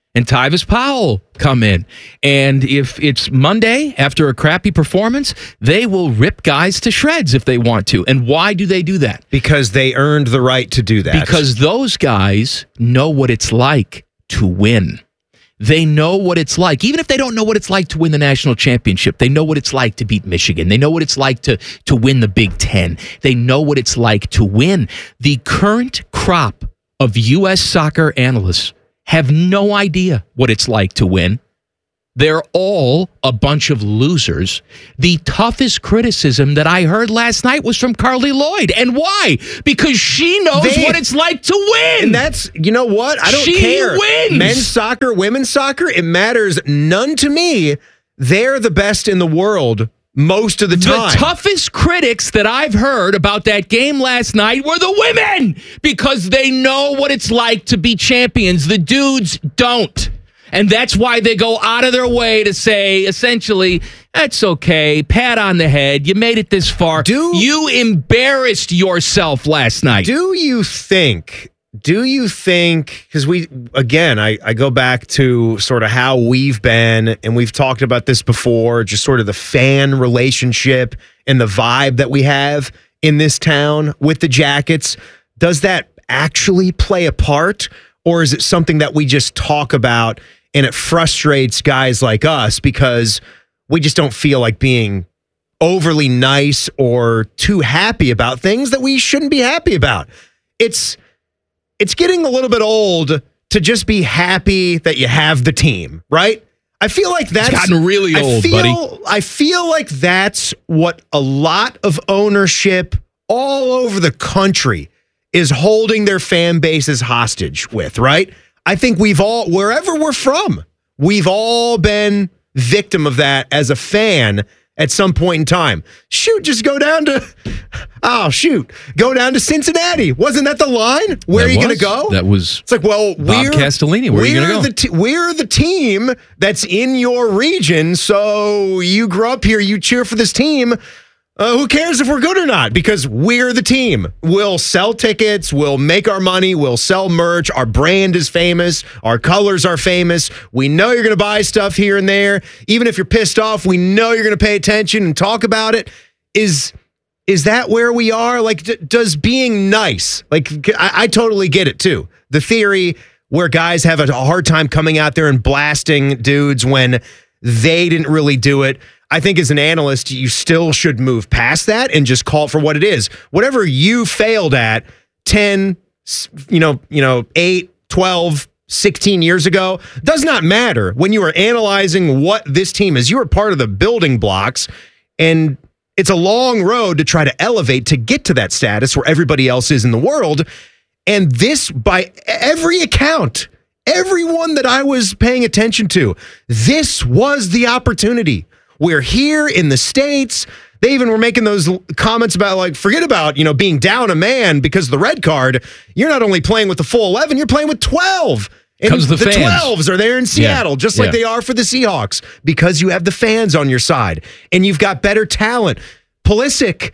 and Tyvis Powell come in. And if it's Monday after a crappy performance, they will rip guys to shreds if they want to. And why do they do that? Because they earned the right to do that. Because those guys know what it's like to win. They know what it's like. Even if they don't know what it's like to win the national championship, they know what it's like to beat Michigan. They know what it's like to, to win the Big Ten. They know what it's like to win. The current crop of U S soccer analysts have no idea what it's like to win. They're all a bunch of losers. The toughest criticism that I heard last night was from Carly Lloyd. And why? Because she knows they, what it's like to win. And that's, you know what? I don't she care. Wins. Men's soccer, women's soccer, it matters none to me. They're the best in the world most of the time. The toughest critics that I've heard about that game last night were the women, because they know what it's like to be champions. The dudes don't. And that's why they go out of their way to say, essentially, that's okay, pat on the head, you made it this far. Do, you embarrassed yourself last night. Do you think, do you think, because we, again, I, I go back to sort of how we've been, and we've talked about this before, just sort of the fan relationship and the vibe that we have in this town with the Jackets. Does that actually play a part, or is it something that we just talk about and it frustrates guys like us because we just don't feel like being overly nice or too happy about things that we shouldn't be happy about? It's it's getting a little bit old to just be happy that you have the team, right? I feel like that's it's gotten really old, I feel, buddy. I feel like that's what a lot of ownership all over the country is holding their fan bases hostage with, right? I think we've all, wherever we're from, we've all been victim of that as a fan at some point in time. Shoot, just go down to, oh, shoot, go down to Cincinnati. Wasn't that the line? Where that are you going was, to go? That was It's like, well, Bob we're, Castellini. Where are you going to go? The t- we're the team that's in your region, so you grew up here, you cheer for this team. Uh, who cares if we're good or not? Because we're the team. We'll sell tickets. We'll make our money. We'll sell merch. Our brand is famous. Our colors are famous. We know you're going to buy stuff here and there. Even if you're pissed off, we know you're going to pay attention and talk about it. Is is that where we are? Like, d- does being nice, like, I, I totally get it too. The theory where guys have a hard time coming out there and blasting dudes when they didn't really do it. I think as an analyst, you still should move past that and just call it for what it is. Whatever you failed at ten, you know, you know, eight, twelve, sixteen years ago does not matter when you are analyzing what this team is. You are part of the building blocks, and it's a long road to try to elevate to get to that status where everybody else is in the world. And this, by every account, everyone that I was paying attention to, this was the opportunity. We're here in the States. They even were making those comments about, like, forget about, you know, being down a man because of the red card. You're not only playing with the full eleven, you're playing with twelve. And the, the fans. twelves are there in Seattle, yeah. just like yeah. they are for the Seahawks, because you have the fans on your side and you've got better talent. Pulisic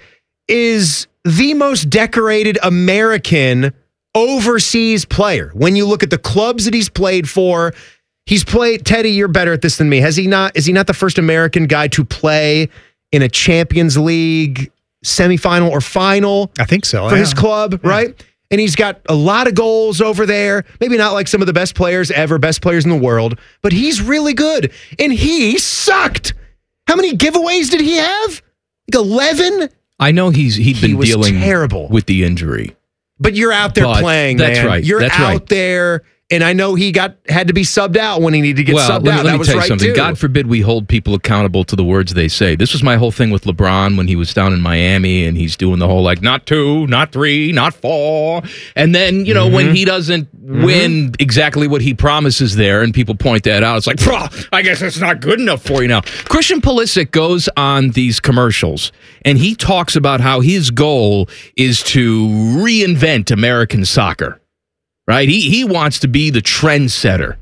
is the most decorated American overseas player. When you look at the clubs that he's played for, he's played, Teddy, you're better at this than me. Has he not, is he not the first American guy to play in a Champions League semifinal or final? I think so. For yeah. his club, yeah. right? And he's got a lot of goals over there. Maybe not like some of the best players ever, best players in the world, but he's really good. And he sucked. How many giveaways did he have? Like eleven? I know he's he'd been he was dealing terrible. with the injury. But you're out there but playing, that's man. Right. You're that's out right. there. And I know he got had to be subbed out when he needed to get well, subbed let me, out. Let that me was tell you right something. too. God forbid we hold people accountable to the words they say. This was my whole thing with LeBron when he was down in Miami and he's doing the whole, like, not two, not three, not four. And then, you know, mm-hmm. when he doesn't mm-hmm. win exactly what he promises there and people point that out, it's like, I guess it's not good enough for you now. Christian Pulisic goes on these commercials and he talks about how his goal is to reinvent American soccer. Right? He he wants to be the trendsetter.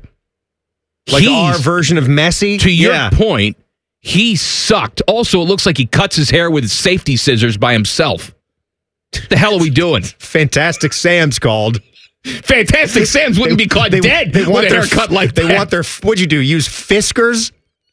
Like He's, our version of Messi? To your yeah. point, he sucked. Also, it looks like he cuts his hair with safety scissors by himself. What the hell are we doing? Fantastic Sam's called. Fantastic Sam's wouldn't be caught they, dead they want with a their haircut like they that. want their what'd you do? Use Fiskars?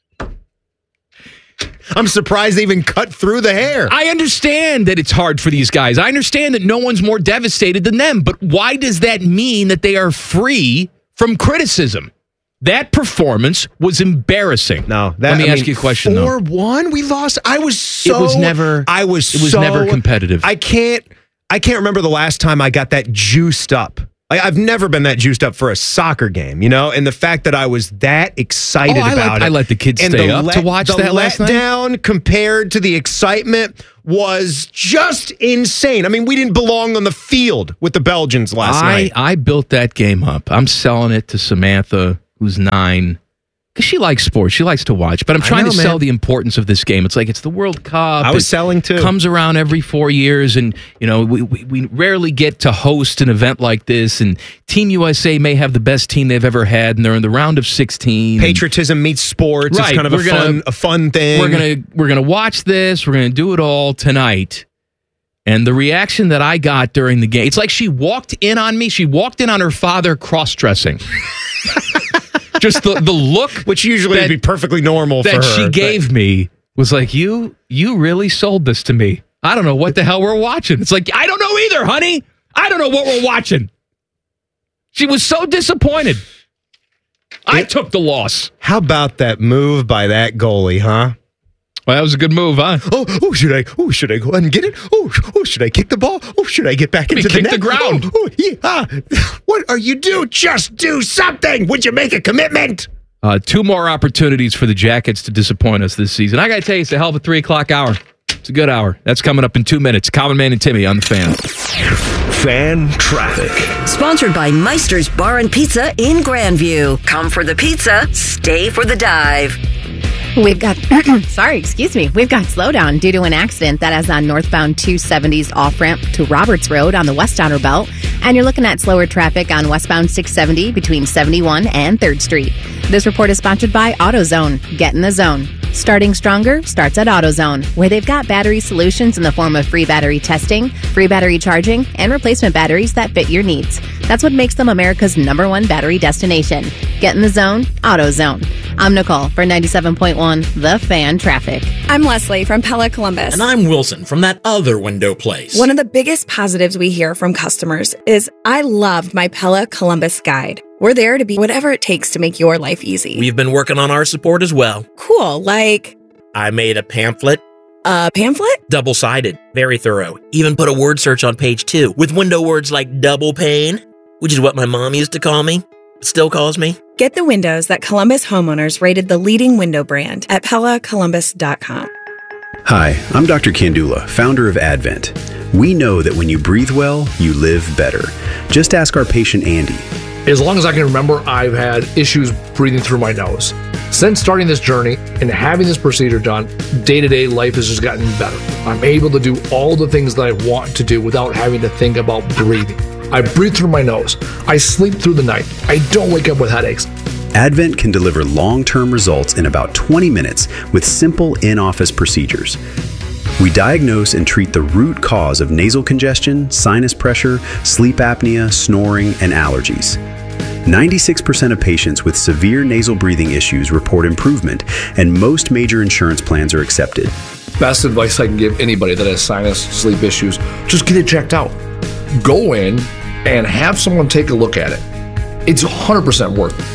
I'm surprised they even cut through the hair. I understand that it's hard for these guys. I understand that no one's more devastated than them. But why does that mean that they are free from criticism? That performance was embarrassing. No, that, let me I ask mean, you a question. four though. one, we lost. I was so. It was never. I was. It was so, never competitive. I can't. I can't remember the last time I got that juiced up. Like, I've never been that juiced up for a soccer game, you know. And the fact that I was that excited oh, I about let, it, I let the kids and stay the up let, to watch the that last night. letdown compared to the excitement was just insane. I mean, we didn't belong on the field with the Belgians last I, night. I built that game up. I'm selling it to Samantha, who's nine. Because she likes sports. She likes to watch. But I'm trying know, to man. sell the importance of this game. It's like it's the World Cup. I was It selling too. Comes around every four years. And, you know, we, we, we rarely get to host an event like this. And Team U S A may have the best team they've ever had. And they're in the round of sixteen. Patriotism meets sports. Right. It's kind of a We're gonna- fun, a fun thing. We're gonna we're gonna watch this. We're gonna do it all tonight. And the reaction that I got during the game, it's like she walked in on me. She walked in on her father cross-dressing. Just the, the look, which usually that, would be perfectly normal that for her. she but- gave me was like, you you really sold this to me. I don't know what the hell we're watching. It's like, I don't know either, honey. I don't know what we're watching. She was so disappointed. I It- took the loss. How about that move by that goalie, huh? Well, that was a good move, huh? Oh, oh, should I? Oh, should I go and get it? Oh, oh, should I kick the ball? Oh, should I get back Let me into the kick net? the ground. Oh, oh, yeah. What are you doing? Just do something. Would you make a commitment? Uh, two more opportunities for the Jackets to disappoint us this season. I got to tell you, it's a hell of a three o'clock hour. It's a good hour. That's coming up in two minutes. Common Man and Timmy on the Fan. Fan traffic. Sponsored by Meister's Bar and Pizza in Grandview. Come for the pizza, stay for the dive. We've got, sorry, excuse me. We've got slowdown due to an accident that is on northbound two seventy's off-ramp to Roberts Road on the West Outer Belt. And you're looking at slower traffic on westbound six seventy between seventy-one and third Street. This report is sponsored by AutoZone. Get in the zone. Starting stronger starts at AutoZone, where they've got battery solutions in the form of free battery testing, free battery charging, and replacement batteries that fit your needs. That's what makes them America's number one battery destination. Get in the zone, AutoZone. I'm Nicole for ninety-seven point one The Fan Traffic. I'm Leslie from Pella Columbus. And I'm Wilson from that other window place. One of the biggest positives we hear from customers is, I loved my Pella Columbus guide. We're there to be whatever it takes to make your life easy. We've been working on our support as well. Cool, like... I made a pamphlet. A pamphlet? Double-sided. Very thorough. Even put a word search on page two with window words like double pane, which is what my mom used to call me. Still calls me. Get the windows that Columbus homeowners rated the leading window brand at Pella Columbus dot com. Hi, I'm Doctor Kandula, founder of Advent. We know that when you breathe well, you live better. Just ask our patient Andy. As long as I can remember, I've had issues breathing through my nose. Since starting this journey and having this procedure done, day-to-day life has just gotten better. I'm able to do all the things that I want to do without having to think about breathing. I breathe through my nose. I sleep through the night. I don't wake up with headaches. Advent can deliver long-term results in about twenty minutes with simple in-office procedures. We diagnose and treat the root cause of nasal congestion, sinus pressure, sleep apnea, snoring, and allergies. ninety-six percent of patients with severe nasal breathing issues report improvement, and most major insurance plans are accepted. Best advice I can give anybody that has sinus, sleep issues, just get it checked out. Go in and have someone take a look at it. It's one hundred percent worth it.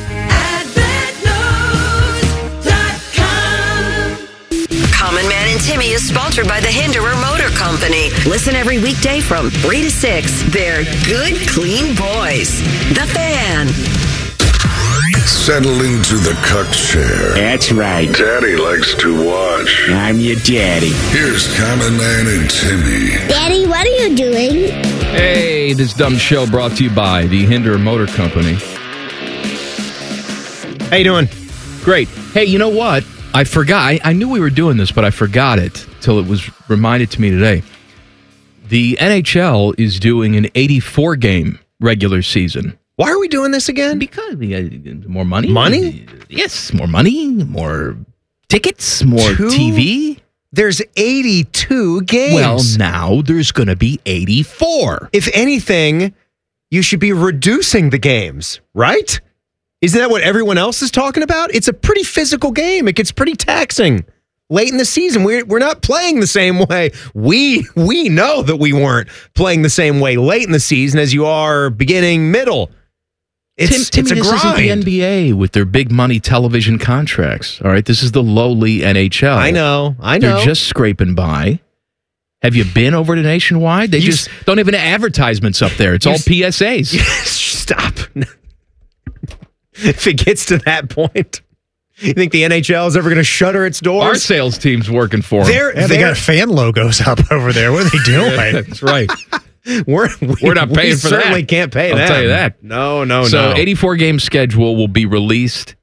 Common Man and Timmy is sponsored by the Hinderer Motor Company. Listen every weekday from three to six. They're good, clean boys. The Fan. Settle into the cuck chair. That's right. Daddy likes to watch. I'm your daddy. Here's Common Man and Timmy. Daddy, what are you doing? Hey, this dumb show brought to you by the Hinderer Motor Company. How you doing? Great. Hey, you know what? I forgot. I, I knew we were doing this, but I forgot it till it was reminded to me today. The N H L is doing an eighty-four game regular season. Why are we doing this again? Because we got more money. Money? Yes, more money, more tickets, more Two? T V. There's eighty-two games. Well, now there's going to be eighty-four. If anything, you should be reducing the games, right? Isn't that what everyone else is talking about? It's a pretty physical game. It gets pretty taxing late in the season. We're we're not playing the same way. We we know that we weren't playing the same way late in the season as you are beginning, middle. It's, Tim, it's Timmy, a this grind. isn't the N B A with their big money television contracts. All right, this is the lowly N H L. I know, I know. They're just scraping by. Have you been over to Nationwide? They You just don't have any advertisements up there. It's all P S As. Stop. If it gets to that point, you think the N H L is ever going to shutter its doors? Our sales team's working for them. They're, Yeah, they they're- got fan logos up over there. What are they doing? That's right. We're we, We're not paying we for that. certainly can't pay I'll them. tell you that. No, no, so no. eighty-four game schedule will be released